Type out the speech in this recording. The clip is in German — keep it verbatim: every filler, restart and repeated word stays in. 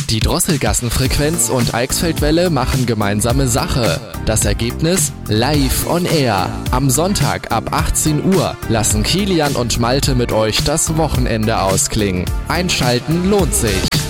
Die Drosselgassenfrequenz und Eichsfeldwelle machen gemeinsame Sache. Das Ergebnis? Live on Air. Am Sonntag ab achtzehn Uhr lassen Kilian und Malte mit euch das Wochenende ausklingen. Einschalten lohnt sich.